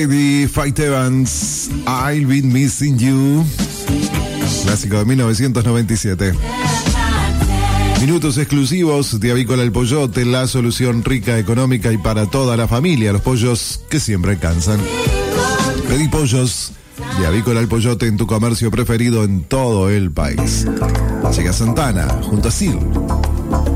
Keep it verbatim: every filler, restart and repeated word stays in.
The Fight Evans, I've Been Missing You, clásico de mil novecientos noventa y siete. Minutos exclusivos de Avícola El Pollote, la solución rica, económica y para toda la familia. Los pollos que siempre cansan. Pedí pollos de Avícola El Pollote en tu comercio preferido en todo el país. Llega Santana junto a Sil.